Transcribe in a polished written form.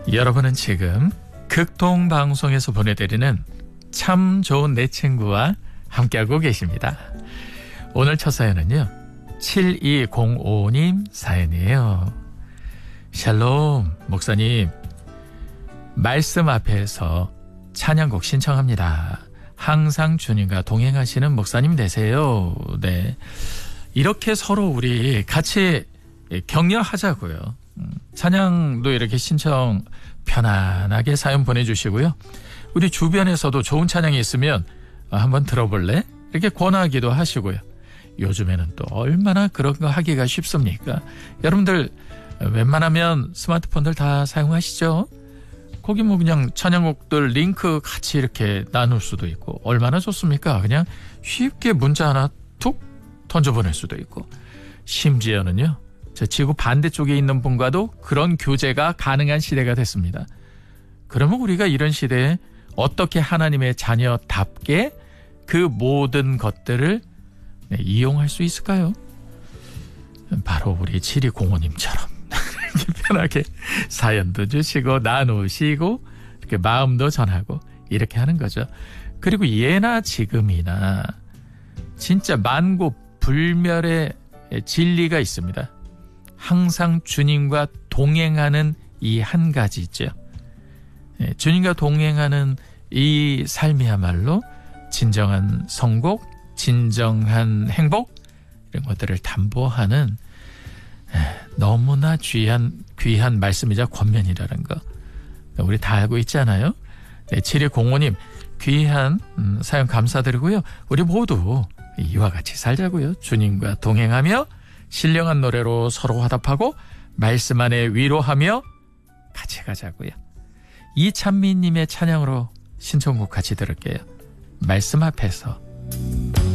여러분은 지금 극동방송에서 보내드리는 참 좋은 내 친구와 함께하고 계십니다. 오늘 첫 사연은요, 7205님 사연이에요. 샬롬 목사님, 말씀 앞에서 찬양곡 신청합니다. 항상 주님과 동행하시는 목사님 되세요. 네, 이렇게 서로 우리 같이 격려하자고요. 찬양도 이렇게 신청 편안하게 사연 보내주시고요. 우리 주변에서도 좋은 찬양이 있으면 한번 들어볼래? 이렇게 권하기도 하시고요. 요즘에는 또 얼마나 그런 거 하기가 쉽습니까? 여러분들 웬만하면 스마트폰들 다 사용하시죠? 거기 뭐 그냥 찬양곡들 링크 같이 이렇게 나눌 수도 있고 얼마나 좋습니까? 그냥 쉽게 문자 하나 툭 던져보낼 수도 있고, 심지어는요, 저 지구 반대쪽에 있는 분과도 그런 교제가 가능한 시대가 됐습니다. 그러면 우리가 이런 시대에 어떻게 하나님의 자녀답게 그 모든 것들을 이용할 수 있을까요? 바로 우리 7205님처럼 이렇게 편하게 사연도 주시고 나누시고 이렇게 마음도 전하고 이렇게 하는 거죠. 그리고 예나 지금이나 진짜 만고불멸의 진리가 있습니다. 항상 주님과 동행하는 이 한 가지죠. 주님과 동행하는 이 삶이야말로 진정한 성공, 진정한 행복, 이런 것들을 담보하는 너무나 귀한 말씀이자 권면이라는 거 우리 다 알고 있잖아요. 7205님 귀한 사연 감사드리고요. 우리 모두 이와 같이 살자고요. 주님과 동행하며 신령한 노래로 서로 화답하고 말씀 안에 위로하며 같이 가자고요. 이찬미님의 찬양으로 신청곡 같이 들을게요. 말씀 앞에서.